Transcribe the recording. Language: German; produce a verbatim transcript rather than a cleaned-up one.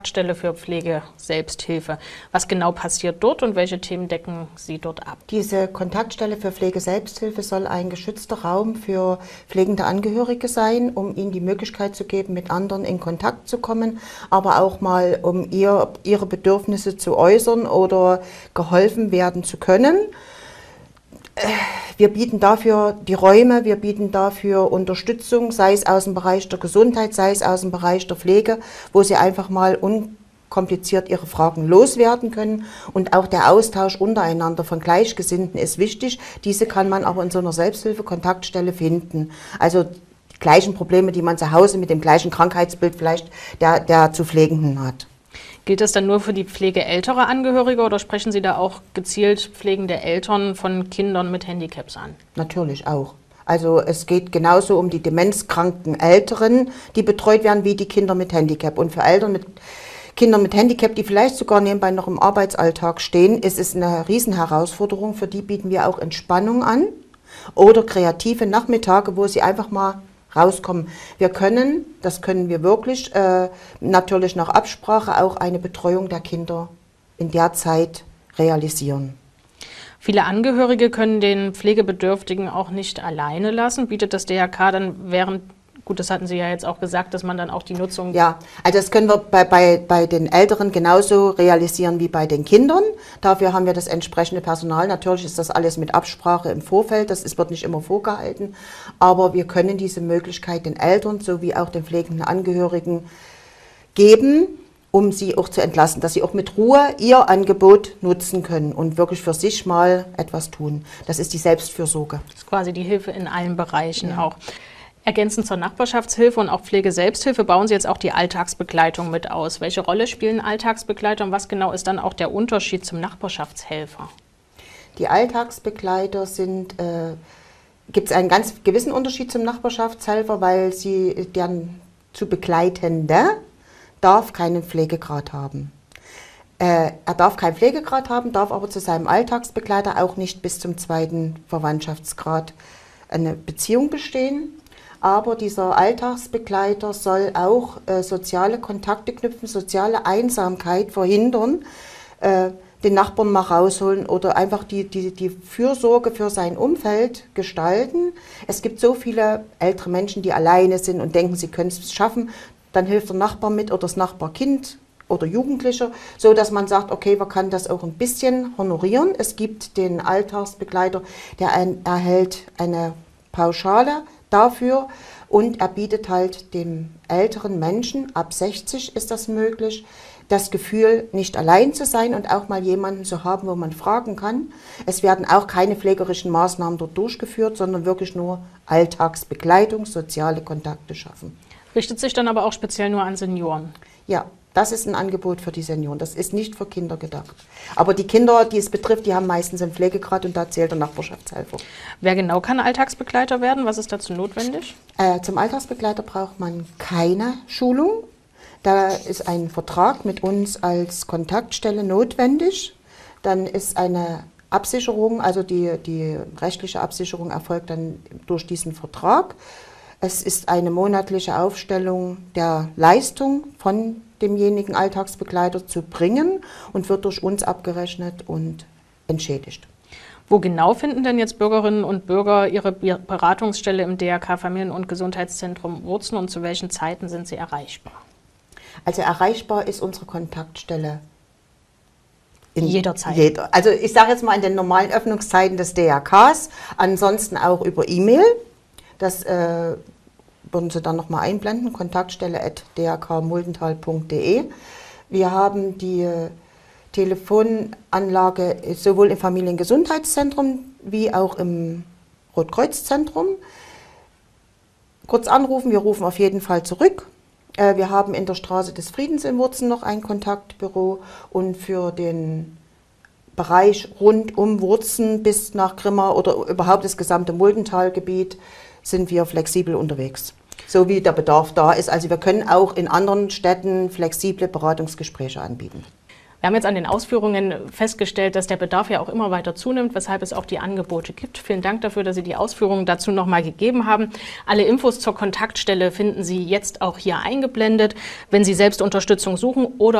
Stelle für Pflege-Selbsthilfe. Was genau passiert dort und welche Themen decken Sie dort ab? Diese Kontaktstelle für Pflege-Selbsthilfe soll ein geschützter Raum für pflegende Angehörige sein, um ihnen die Möglichkeit zu geben, mit anderen in Kontakt zu kommen, aber auch mal, um ihr, ihre Bedürfnisse zu äußern oder geholfen werden zu können. Wir bieten dafür die Räume, wir bieten dafür Unterstützung, sei es aus dem Bereich der Gesundheit, sei es aus dem Bereich der Pflege, wo sie einfach mal unkompliziert ihre Fragen loswerden können. Und auch der Austausch untereinander von Gleichgesinnten ist wichtig. Diese kann man aber in so einer Selbsthilfe-Kontaktstelle finden. Also die gleichen Probleme, die man zu Hause mit dem gleichen Krankheitsbild vielleicht der, der zu Pflegenden hat. Gilt das dann nur für die Pflege älterer Angehörige oder sprechen Sie da auch gezielt pflegende Eltern von Kindern mit Handicaps an? Natürlich auch. Also es geht genauso um die demenzkranken Älteren, die betreut werden, wie die Kinder mit Handicap. Und für Eltern mit Kindern mit Handicap, die vielleicht sogar nebenbei noch im Arbeitsalltag stehen, ist es eine Riesenherausforderung. Für die bieten wir auch Entspannung an oder kreative Nachmittage, wo sie einfach mal rauskommen. Wir können, das können wir wirklich, äh, natürlich nach Absprache auch eine Betreuung der Kinder in der Zeit realisieren. Viele Angehörige können den Pflegebedürftigen auch nicht alleine lassen. Bietet das D R K dann während, gut, das hatten Sie ja jetzt auch gesagt, dass man dann auch die Nutzung... Ja, also das können wir bei, bei, bei den Älteren genauso realisieren wie bei den Kindern. Dafür haben wir das entsprechende Personal. Natürlich ist das alles mit Absprache im Vorfeld, das ist, wird nicht immer vorgehalten. Aber wir können diese Möglichkeit den Eltern sowie auch den pflegenden Angehörigen geben, um sie auch zu entlasten, dass sie auch mit Ruhe ihr Angebot nutzen können und wirklich für sich mal etwas tun. Das ist die Selbstfürsorge. Das ist quasi die Hilfe in allen Bereichen Ja. auch. Ergänzend zur Nachbarschaftshilfe und auch Pflege-Selbsthilfe bauen Sie jetzt auch die Alltagsbegleitung mit aus. Welche Rolle spielen Alltagsbegleiter und was genau ist dann auch der Unterschied zum Nachbarschaftshelfer? Die Alltagsbegleiter sind, äh, gibt es einen ganz gewissen Unterschied zum Nachbarschaftshelfer, weil sie, deren zu Begleitende darf keinen Pflegegrad haben. Äh, er darf keinen Pflegegrad haben, darf aber zu seinem Alltagsbegleiter auch nicht bis zum zweiten Verwandtschaftsgrad eine Beziehung bestehen. Aber dieser Alltagsbegleiter soll auch äh, soziale Kontakte knüpfen, soziale Einsamkeit verhindern, äh, den Nachbarn mal rausholen oder einfach die, die, die Fürsorge für sein Umfeld gestalten. Es gibt so viele ältere Menschen, die alleine sind und denken, sie können es schaffen. Dann hilft der Nachbar mit oder das Nachbarkind oder Jugendlicher, so dass man sagt, okay, man kann das auch ein bisschen honorieren. Es gibt den Alltagsbegleiter, der ein, erhält eine Pauschale dafür und er bietet halt dem älteren Menschen, ab sechzig ist das möglich, das Gefühl, nicht allein zu sein und auch mal jemanden zu haben, wo man fragen kann. Es werden auch keine pflegerischen Maßnahmen dort durchgeführt, sondern wirklich nur Alltagsbegleitung, soziale Kontakte schaffen. Richtet sich dann aber auch speziell nur an Senioren? Ja, das ist ein Angebot für die Senioren. Das ist nicht für Kinder gedacht. Aber die Kinder, die es betrifft, die haben meistens einen Pflegegrad und da zählt der Nachbarschaftshelfer. Wer genau kann Alltagsbegleiter werden? Was ist dazu notwendig? Äh, zum Alltagsbegleiter braucht man keine Schulung. Da ist ein Vertrag mit uns als Kontaktstelle notwendig. Dann ist eine Absicherung, also die, die rechtliche Absicherung erfolgt dann durch diesen Vertrag. Es ist eine monatliche Aufstellung der Leistung von demjenigen Alltagsbegleiter zu bringen und wird durch uns abgerechnet und entschädigt. Wo genau finden denn jetzt Bürgerinnen und Bürger ihre Beratungsstelle im D R K Familien- und Gesundheitszentrum Wurzen und zu welchen Zeiten sind sie erreichbar? Also erreichbar ist unsere Kontaktstelle in jederzeit. Jeder. Also ich sage jetzt mal in den normalen Öffnungszeiten des D R Ks, ansonsten auch über E-Mail. Das äh, würden Sie dann nochmal einblenden, kontaktstelle at d r k muldental punkt d e. Wir haben die äh, Telefonanlage sowohl im Familiengesundheitszentrum wie auch im Rotkreuzzentrum. Kurz anrufen, wir rufen auf jeden Fall zurück. Äh, wir haben in der Straße des Friedens in Wurzen noch ein Kontaktbüro und für den Bereich rund um Wurzen bis nach Grimma oder überhaupt das gesamte Muldentalgebiet sind wir flexibel unterwegs, so wie der Bedarf da ist. Also wir können auch in anderen Städten flexible Beratungsgespräche anbieten. Wir haben jetzt an den Ausführungen festgestellt, dass der Bedarf ja auch immer weiter zunimmt, weshalb es auch die Angebote gibt. Vielen Dank dafür, dass Sie die Ausführungen dazu nochmal gegeben haben. Alle Infos zur Kontaktstelle finden Sie jetzt auch hier eingeblendet. Wenn Sie selbst Unterstützung suchen oder